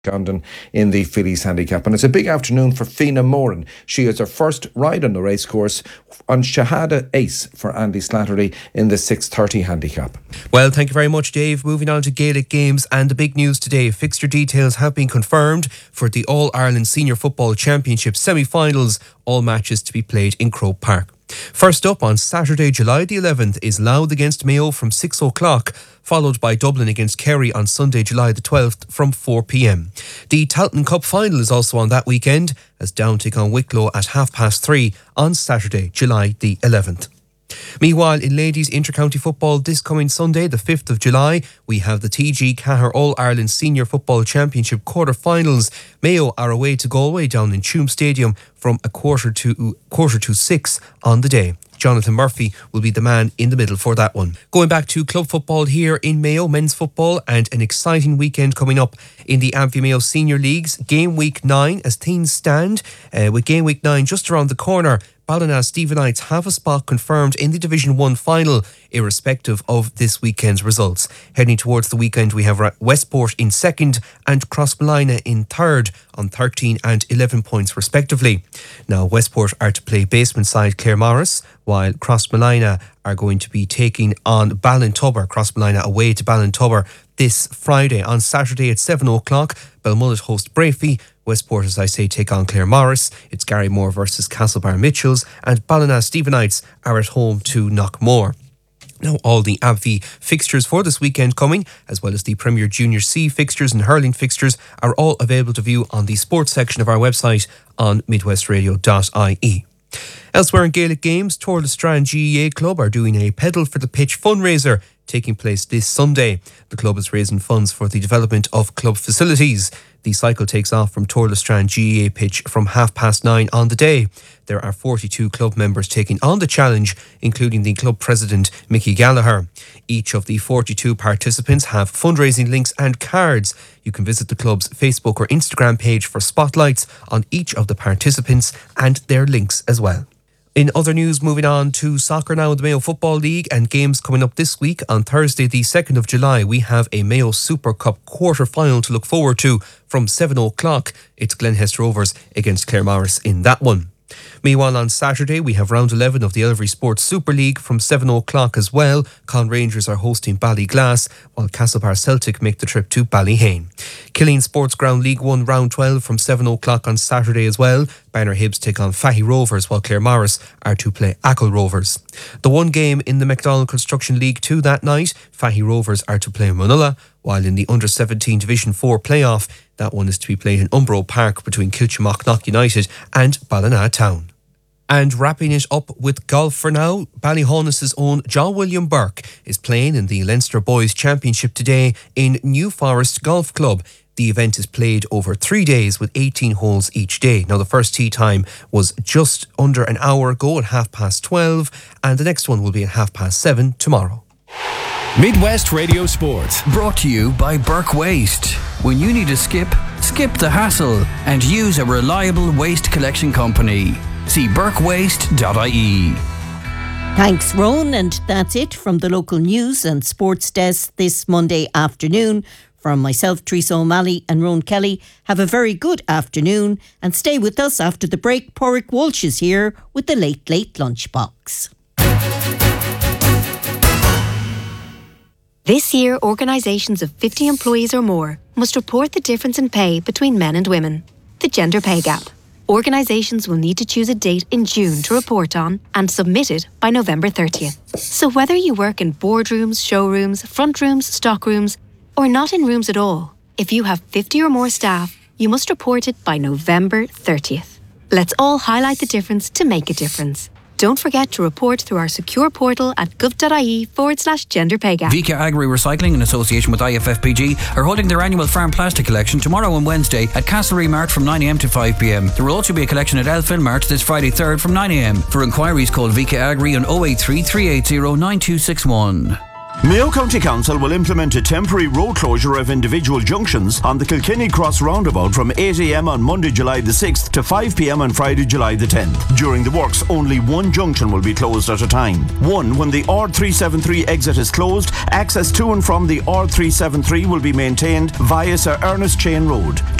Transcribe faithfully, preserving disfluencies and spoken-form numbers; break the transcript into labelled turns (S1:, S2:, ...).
S1: Condon in the Fillies Handicap. And it's a big afternoon for Fina Moran. She is her first ride on the racecourse on Shahada Ace for Andy Slattery in the six thirty Handicap.
S2: Well, thank you very much, Dave. Moving on to Gaelic Games and the big news today. Fixture details have been confirmed for the All-Ireland Senior Football Championship semi-finals. All matches to be played in Croke Park. First up on Saturday, July the eleventh, is Louth against Mayo from six o'clock, followed by Dublin against Kerry on Sunday, July the twelfth from four p.m. The Tailteann Cup final is also on that weekend, as Down take on Wicklow at half past three on Saturday, July the eleventh. Meanwhile, in ladies inter-county football this coming Sunday, the fifth of July, we have the T G Cahir All-Ireland Senior Football Championship quarter-finals. Mayo are away to Galway down in Tuam Stadium from a quarter to quarter to six on the day. Jonathan Murphy will be the man in the middle for that one. Going back to club football here in Mayo, men's football, and an exciting weekend coming up in the Amphy Mayo Senior Leagues. Game week nine as things stand, uh, with game week nine just around the corner. Ballina Stephenites have a spot confirmed in the Division one final, irrespective of this weekend's results. Heading towards the weekend, we have Westport in second and Crossmolina in third on thirteen and eleven points respectively. Now, Westport are to play basement side Claremorris, while Crossmolina are going to be taking on Ballintubber. Crossmolina away to Ballintubber this Friday. On Saturday at seven o'clock, Belmullet host Brafey. Westport, as I say, take on Claremorris. It's Garrymore versus Castlebar Mitchells, and Ballina Stephenites are at home to Knockmore. Now, all the Amphy fixtures for this weekend coming, as well as the Premier Junior C fixtures and hurling fixtures, are all available to view on the sports section of our website on midwest radio dot I E. Elsewhere in Gaelic Games, Torla Strand G E A Club are doing a Pedal for the Pitch fundraiser taking place this Sunday. The club is raising funds for the development of club facilities. The cycle takes off from Torla Strand G E A pitch from half past nine on the day. There are forty-two club members taking on the challenge, including the club president, Mickey Gallagher. Each of the forty-two participants have fundraising links and cards. You can visit the club's Facebook or Instagram page for spotlights on each of the participants and their links as well. In other news, moving on to soccer now in the Mayo Football League and games coming up this week. On Thursday, the second of July, we have a Mayo Super Cup quarter-final to look forward to from seven o'clock. It's Glenhest Rovers against Claremorris in that one. Meanwhile, on Saturday, we have round eleven of the Elvery Sports Super League from seven o'clock as well. Con Rangers are hosting Ballyglass, while Castlebar Celtic make the trip to Ballyhane. Killeen Sports Ground League one round twelve from seven o'clock on Saturday as well. Banner Hibs take on Fahy Rovers, while Claremorris are to play Achill Rovers. The one game in the McDonald Construction League two that night, Fahy Rovers are to play Munulla, while in the under seventeen Division four playoff, that one is to be played in Umbro Park between Kilchimock United and Ballina Town. And wrapping it up with golf for now, Ballyhonus's own John William Burke is playing in the Leinster Boys Championship today in New Forest Golf Club. The event is played over three days with eighteen holes each day. Now, the first tee time was just under an hour ago at half past twelve, and the next one will be at half past seven tomorrow.
S3: Midwest Radio Sport.
S4: Brought to you by Burke Waste. When you need a skip, skip the hassle and use a reliable waste collection company. See burke waste dot I E.
S5: Thanks, Ron, and that's it from the local news and sports desk this Monday afternoon. From myself, Teresa O'Malley and Ron Kelly, have a very good afternoon and stay with us after the break. Porrick Walsh is here with the Late Late Lunchbox.
S6: This year, organisations of fifty employees or more must report the difference in pay between men and women, the gender pay gap. Organisations will need to choose a date in June to report on and submit it by November thirtieth. So whether you work in boardrooms, showrooms, front rooms, stock rooms, or not in rooms at all, if you have fifty or more staff, you must report it by November thirtieth. Let's all highlight the difference to make a difference. Don't forget to report through our secure portal at gov.ie forward slash gender pay gap.
S4: Vika Agri Recycling, in association with I F F P G, are holding their annual farm plastic collection tomorrow and Wednesday at Castlereagh Mart from nine a m to five p m. There will also be a collection at Elphin Mart this Friday third from nine a m. For inquiries, call Vika Agri on oh eight three, three eight zero, nine two six one.
S7: Mayo County Council will implement a temporary road closure of individual junctions on the Kilkenny Cross roundabout from eight a m on Monday, July the sixth to five p m on Friday, July the tenth. During the works, only one junction will be closed at a time. One, when the R three seventy-three exit is closed, access to and from the R three seventy-three will be maintained via Sir Ernest Chain Road.